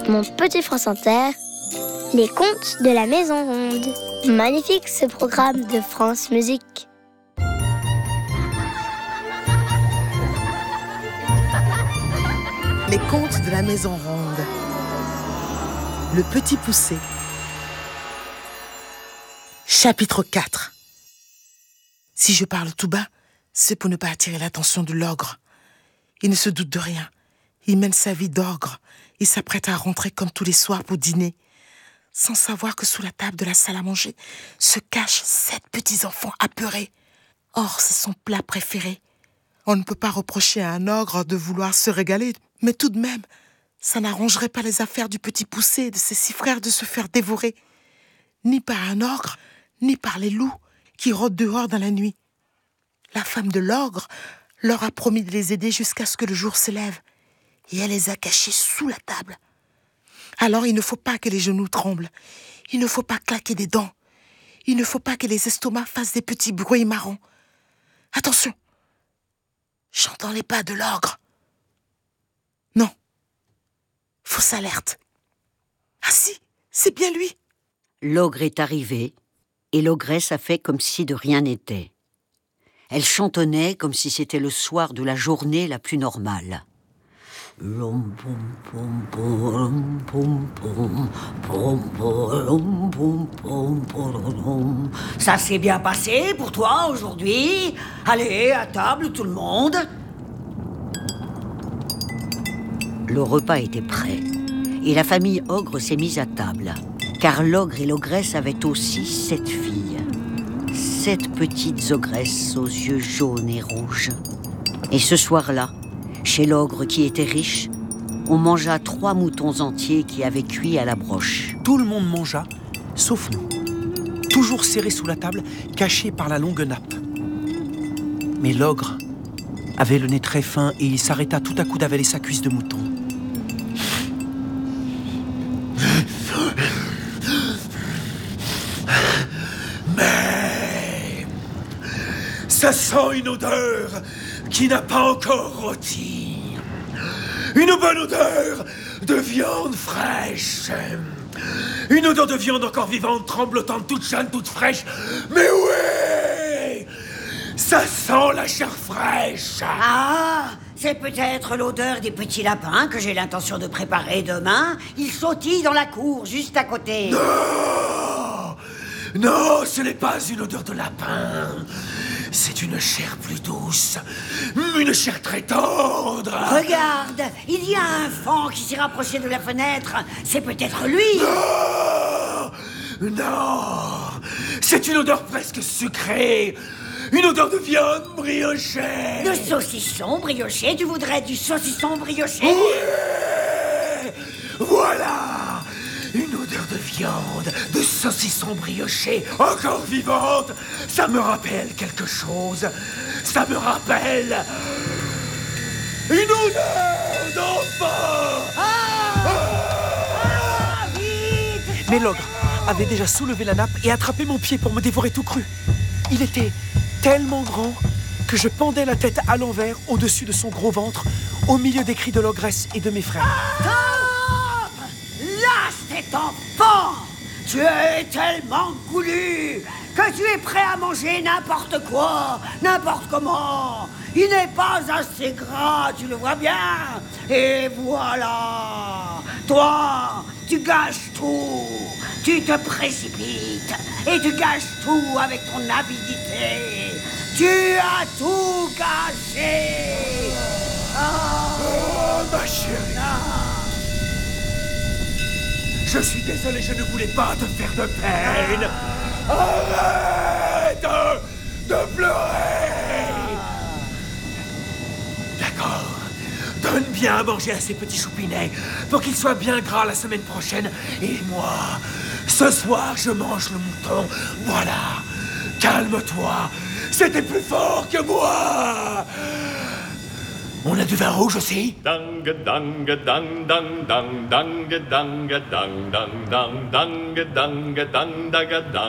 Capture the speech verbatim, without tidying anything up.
Mon petit France Inter, les contes de la Maison Ronde. Magnifique ce programme de France Musique. Les contes de la Maison Ronde. Le Petit Poucet. Chapitre quatre. Si je parle tout bas, c'est pour ne pas attirer l'attention de l'ogre. Il ne se doute de rien. Il mène sa vie d'ogre. Il s'apprête à rentrer comme tous les soirs pour dîner, sans savoir que sous la table de la salle à manger se cachent sept petits-enfants apeurés. Or, c'est son plat préféré. On ne peut pas reprocher à un ogre de vouloir se régaler, mais tout de même, ça n'arrangerait pas les affaires du Petit Poucet et de ses six frères de se faire dévorer, ni par un ogre, ni par les loups qui rôdent dehors dans la nuit. La femme de l'ogre leur a promis de les aider jusqu'à ce que le jour se lève, et elle les a cachés sous la table. Alors il ne faut pas que les genoux tremblent, il ne faut pas claquer des dents, il ne faut pas que les estomacs fassent des petits bruits marrons. Attention, j'entends les pas de l'ogre. Non, fausse alerte. Ah si, c'est bien lui. L'ogre est arrivé, et l'ogresse a fait comme si de rien n'était. Elle chantonnait comme si c'était le soir de la journée la plus normale. Ça s'est bien passé pour toi aujourd'hui? Allez, à table tout le monde. Le repas était prêt, et la famille ogre s'est mise à table, car l'ogre et l'ogresse avaient aussi sept filles. Sept petites ogresses aux yeux jaunes et rouges. Et ce soir-là, chez l'ogre qui était riche, on mangea trois moutons entiers qui avaient cuit à la broche. Tout le monde mangea, sauf nous. Toujours serrés sous la table, cachés par la longue nappe. Mais l'ogre avait le nez très fin et il s'arrêta tout à coup d'avaler sa cuisse de mouton. Mais ça sent une odeur qui n'a pas encore rôti. Une bonne odeur de viande fraîche. Une odeur de viande encore vivante, tremblotante, toute jeune, toute fraîche. Mais oui! Ça sent la chair fraîche. Ah, c'est peut-être l'odeur des petits lapins que j'ai l'intention de préparer demain. Ils sautillent dans la cour, juste à côté. Non! Non, ce n'est pas une odeur de lapin. C'est une chair plus douce, une chair très tendre. Regarde, il y a un faon qui s'est rapproché de la fenêtre. C'est peut-être lui. Non! Non! C'est une odeur presque sucrée. Une odeur de viande briochée. De saucisson brioché? Tu voudrais du saucisson brioché? Oui! Voilà! Une odeur de viande, de saucisson brioché, encore vivante. Ça me rappelle quelque chose. Ça me rappelle une odeur d'enfant. Ah! Ah, vite! Mais l'ogre avait déjà soulevé la nappe et attrapé mon pied pour me dévorer tout cru. Il était tellement grand que je pendais la tête à l'envers au-dessus de son gros ventre, au milieu des cris de l'ogresse et de mes frères. Stop! Lâche cet enfant! Tu es tellement goulu que tu es prêt à manger n'importe quoi, n'importe comment. Il n'est pas assez gras, tu le vois bien. Et voilà. Toi, tu gâches tout. Tu te précipites et tu gâches tout avec ton avidité. Tu as tout gâché. Oh, Oh, ma chérie. Je suis désolé, je ne voulais pas te faire de peine. Arrête de pleurer. D'accord. Donne bien à manger à ces petits choupinets pour qu'ils soient bien gras la semaine prochaine. Et moi, ce soir, je mange le mouton. Voilà. Calme-toi. C'était plus fort que moi. On a du vin rouge aussi? Dang dang dang dang dang dang dang dang dang dang dang dang dang dang dang